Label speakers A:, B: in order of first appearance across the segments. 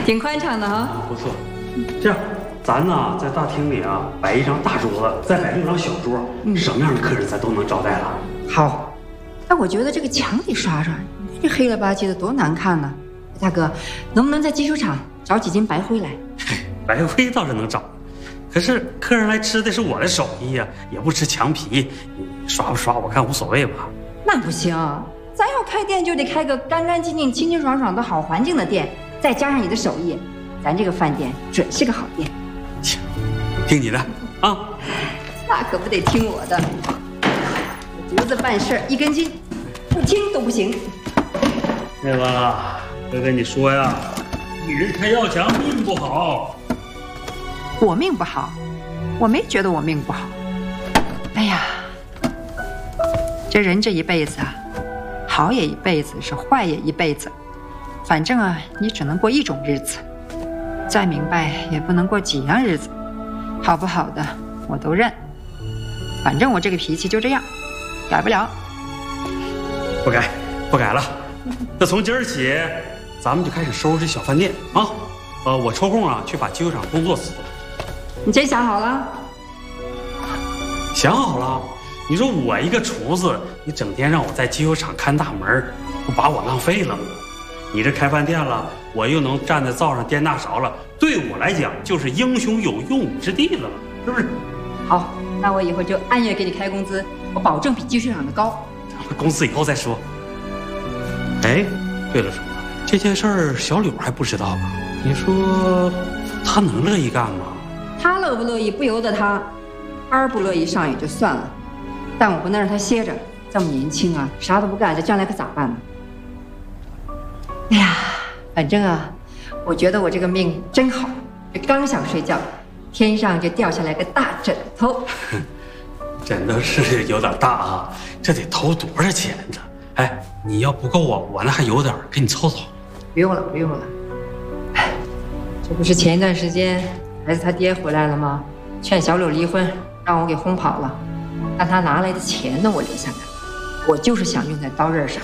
A: 挺宽敞的啊。
B: 不错。这样，咱呢在大厅里啊摆一张大桌子，再摆6张小桌，什么样的客人咱都能招待了。
A: 好。哎，我觉得这个墙得刷刷，你看这黑了吧唧的多难看呢。大哥，能不能在击球场找几斤白灰来？
B: 白灰倒是能找，可是客人来吃的是我的手艺呀，也不吃墙皮，你刷不刷我看无所谓吧。
A: 那不行，咱要开店就得开个干干净净、清清爽爽的好环境的店，再加上你的手艺，咱这个饭店准是个好店。
B: 行，听你的啊。
A: 那可不得听我的，我独自办事一根筋，不听都不行。
B: 那个，哥跟你说呀，女人开药强命不好。
A: 我命不好，我没觉得我命不好。哎呀，这人这一辈子啊，好也一辈子，是坏也一辈子。反正啊，你只能过一种日子，再明白也不能过几样日子。好不好的我都认，反正我这个脾气就这样，改不了。
B: 不改，不改了。那从今儿起，咱们就开始收拾这小饭店啊。我抽空啊去把击球场工作辞了。
A: 你真想好了？
B: 想好了。你说我一个厨子，你整天让我在击球场看大门，不把我浪费了吗？你这开饭店了，我又能站在灶上颠大勺了，对我来讲就是英雄有用武之地了，是不是？
A: 好，那我以后就按月给你开工资，我保证比击球场的高。
B: 公司以后再说。哎，对了，这件事儿小柳还不知道吧？你说他能乐意干吗？
A: 他乐不乐意不由得他，儿不乐意上也就算了，但我不能让他歇着。这么年轻啊，啥都不干，这将来可咋办呢？哎呀，反正啊，我觉得我这个命真好，这刚想睡觉，天上就掉下来个大枕头。
B: 枕头是有点大啊，这得投多少钱呢？哎，你要不够啊，我那还有点，给你凑凑。
A: 不用了，不用了。哎，这不是前一段时间孩子他爹回来了吗？劝小柳离婚，让我给轰跑了。但他拿来的钱呢，我留下来，我就是想用在刀刃上。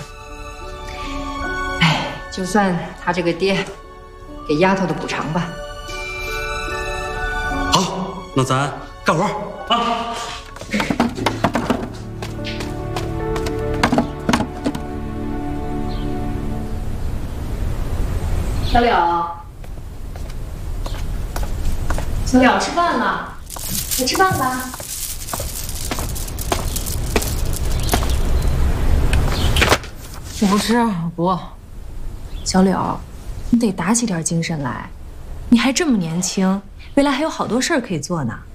A: 哎，就算他这个爹给丫头的补偿吧。
B: 好，那咱干活啊！
C: 小柳，小柳，吃饭了，来吃饭吧。我不吃，我不。小柳，你得打起点精神来，你还这么年轻，未来还有好多事儿可以做呢。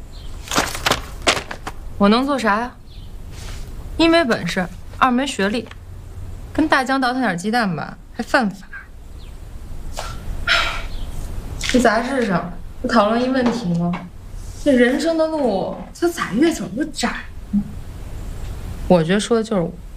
D: 我能做啥呀？一没本事，二没学历，跟大江倒腾点鸡蛋吧，还犯法。这杂志上不讨论一问题吗？这人生的路，它咋越走越窄呢？我觉得说的就是我。